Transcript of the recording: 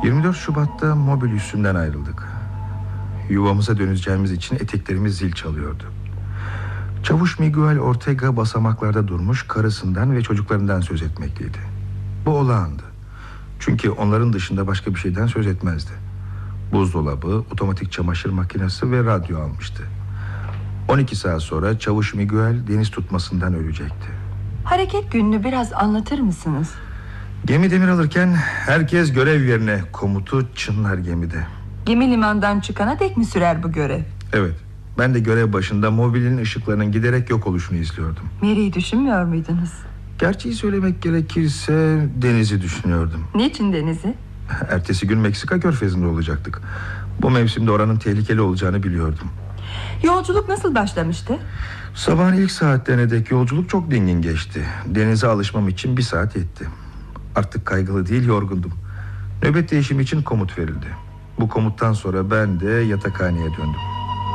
24 Şubat'ta mobil üssünden ayrıldık. Yuvamıza döneceğimiz için eteklerimiz zil çalıyordu. Çavuş Miguel Ortega basamaklarda durmuş, karısından ve çocuklarından söz etmekteydi. Bu olağandı. Çünkü onların dışında başka bir şeyden söz etmezdi. Buzdolabı, otomatik çamaşır makinesi ve radyo almıştı. 12 saat sonra Çavuş Miguel deniz tutmasından ölecekti. Hareket gününü biraz anlatır mısınız? Gemi demir alırken herkes görev yerine, komutu çınlar gemide. Gemi limandan çıkana dek mi sürer bu görev? Evet, ben de görev başında mobilin ışıklarının giderek yok oluşunu izliyordum. Mary'i düşünmüyor muydunuz? Gerçeği söylemek gerekirse denizi düşünüyordum. Niçin denizi? Ertesi gün Meksika körfezinde olacaktık. Bu mevsimde oranın tehlikeli olacağını biliyordum. Yolculuk nasıl başlamıştı? Sabahın ilk saatlerine dek yolculuk çok dingin geçti. Denize alışmam için 1 saat yetti. Artık kaygılı değil, yorgundum. Nöbet değişimi için komut verildi. Bu komuttan sonra ben de yatakhaneye döndüm.